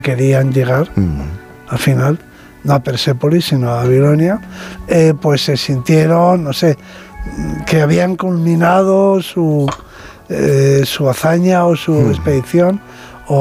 querían llegar al final, no a Persépolis, sino a Babilonia, pues se sintieron, no sé, que habían culminado su hazaña o su expedición,